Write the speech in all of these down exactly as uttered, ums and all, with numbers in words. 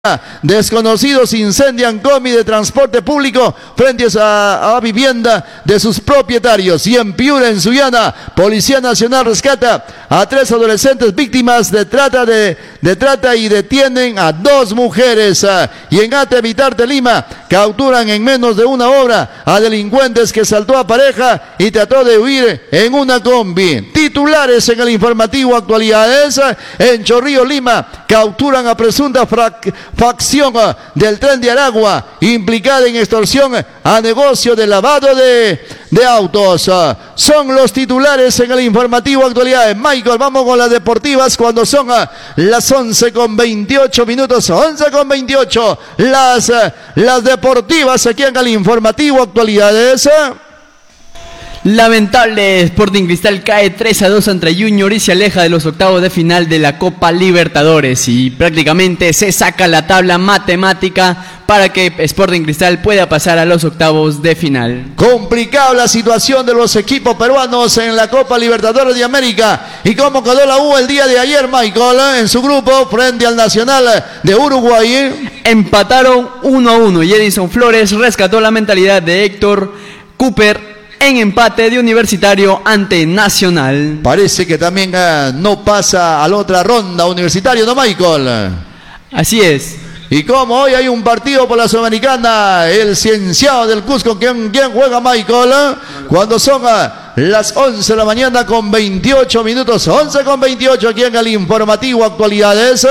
Desconocidos incendian comi de transporte público frente a, a vivienda de sus propietarios. Y en Piura, en Sullana, Policía Nacional rescata a tres adolescentes víctimas de trata, de, de trata y detienen a dos mujeres. Y en Ate, Vitarte, Lima, capturan en menos de una hora a delincuentes que saltó a pareja y trató de huir en una combi. Titulares en el informativo Actualidades. En Chorrillo, Lima, capturan a presunta frac facción del Tren de Aragua implicada en extorsión a negocio de lavado de, de autos. Son los titulares en el informativo Actualidades. Michael, vamos con las deportivas cuando son las once con veintiocho minutos, once con veintiocho, las, las deportivas aquí en el informativo Actualidades. Lamentable, Sporting Cristal cae tres a dos ante Junior y se aleja de los octavos de final de la Copa Libertadores y prácticamente se saca la tabla matemática para que Sporting Cristal pueda pasar a los octavos de final. Complicada la situación de los equipos peruanos en la Copa Libertadores de América. ¿Y cómo quedó la U el día de ayer, Michael, en su grupo frente al Nacional de Uruguay? Empataron uno a uno y Edison Flores rescató la mentalidad de Héctor Cooper en empate de Universitario ante Nacional. Parece que también uh, no pasa a la otra ronda Universitario, ¿no, Michael? Así es. Y como hoy hay un partido por la Sudamericana, el Cienciano del Cusco, ¿quién, quién juega, Michael? Cuando son uh, las once de la mañana con veintiocho minutos, once con veintiocho aquí en el informativo Actualidades.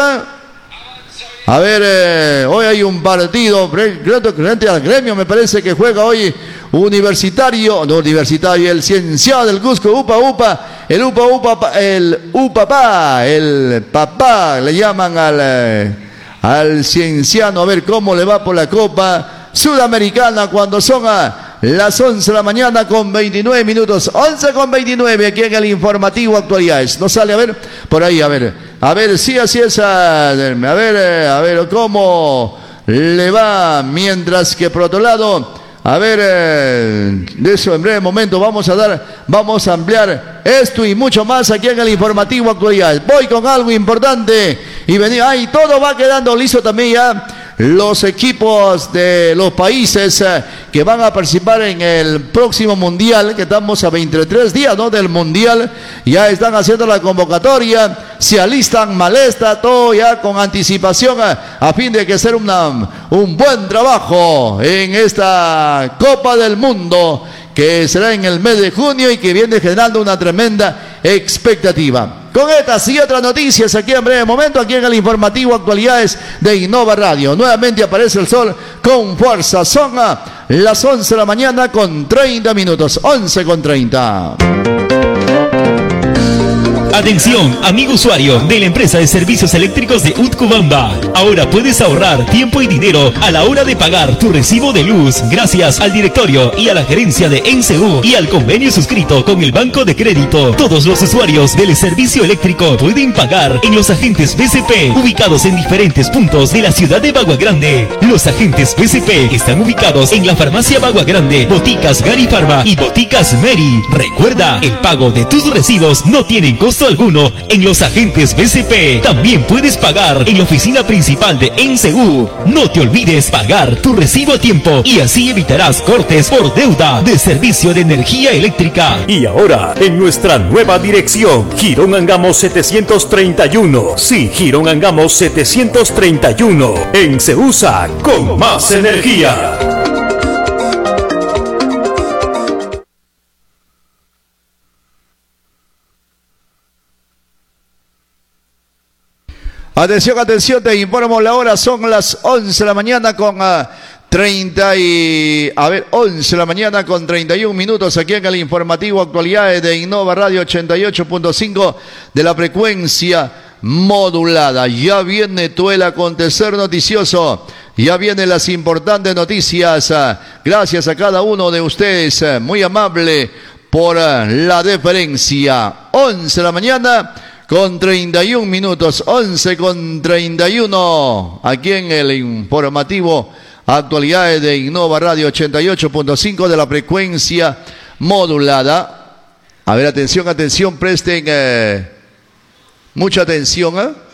A ver, eh, hoy hay un partido frente al Gremio, me parece que juega hoy Universitario, no Universitario, el Cienciano del Cusco, Upa Upa, el Upa Upa, el Upapá, el papá, le llaman al, eh, al Cienciano, a ver cómo le va por la Copa Sudamericana cuando son a las once de la mañana con veintinueve minutos, once con veintinueve aquí en el informativo Actualidades. No sale, a ver, por ahí, a ver, a ver, sí, así es, a, a ver, a ver cómo le va, mientras que por otro lado, a ver, eh, de eso en breve momento vamos a dar, vamos a ampliar esto y mucho más aquí en el informativo Actualidades. Voy con algo importante y venir, ahí todo va quedando listo también ya. Los equipos de los países eh, que van a participar en el próximo mundial, que estamos a veintitrés días, ¿no?, del mundial, ya están haciendo la convocatoria, se alistan, malesta, todo ya con anticipación eh, a fin de que sea una, un buen trabajo en esta Copa del Mundo que será en el mes de junio y que viene generando una tremenda expectativa. Con estas y otras noticias aquí en breve momento, aquí en el informativo Actualidades de Innova Radio. Nuevamente aparece el sol con fuerza. Son las once de la mañana con treinta minutos. once con treinta. Atención, amigo usuario de la empresa de servicios eléctricos de Utcubamba. Ahora puedes ahorrar tiempo y dinero a la hora de pagar tu recibo de luz gracias al directorio y a la gerencia de E N S E U y al convenio suscrito con el Banco de Crédito. Todos los usuarios del servicio eléctrico pueden pagar en los agentes B C P ubicados en diferentes puntos de la ciudad de Bagua Grande. Los agentes B C P están ubicados en la farmacia Bagua Grande, Boticas Gary Pharma y Boticas Mary. Recuerda, el pago de tus recibos no tienen costo alguno en los agentes B C P. También puedes pagar en la oficina principal de E N S E U. No te olvides pagar tu recibo a tiempo y así evitarás cortes por deuda de servicio de energía eléctrica. Y ahora, en nuestra nueva dirección, Girón Angamos setecientos treinta y uno. Sí, Girón Angamos setecientos treinta y uno. En Ceusa, con más energía. Atención, atención, te informo la hora, son las once de la mañana con uh, treinta y... A ver, once de la mañana con treinta y un minutos aquí en el informativo Actualidades de Innova Radio ochenta y ocho punto cinco de la frecuencia modulada. Ya viene todo el acontecer noticioso, ya vienen las importantes noticias. Uh, gracias a cada uno de ustedes, uh, muy amable por uh, la deferencia. once de la mañana con treinta y un minutos, once con treinta y uno, aquí en el informativo Actualidades de Innova Radio ochenta y ocho punto cinco de la frecuencia modulada. A ver, atención, atención, presten eh, mucha atención, ¿eh?